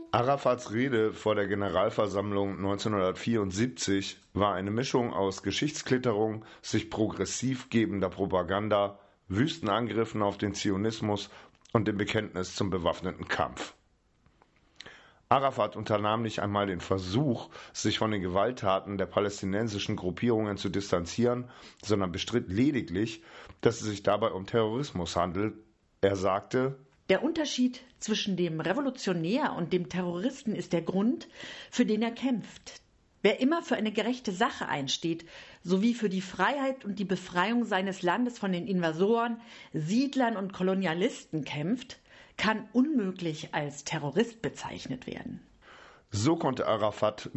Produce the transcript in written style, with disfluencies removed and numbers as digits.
Arafats Rede vor der Generalversammlung 1974 war eine Mischung aus Geschichtsklitterung, sich progressiv gebender Propaganda, wüsten Angriffen auf den Zionismus und dem Bekenntnis zum bewaffneten Kampf. Arafat unternahm nicht einmal den Versuch, sich von den Gewalttaten der palästinensischen Gruppierungen zu distanzieren, sondern bestritt lediglich, dass es sich dabei um Terrorismus handelt. Er sagte: Der Unterschied zwischen dem Revolutionär und dem Terroristen ist der Grund, für den er kämpft. Wer immer für eine gerechte Sache einsteht, sowie für die Freiheit und die Befreiung seines Landes von den Invasoren, Siedlern und Kolonialisten kämpft, kann unmöglich als Terrorist bezeichnet werden. So konnte Arafat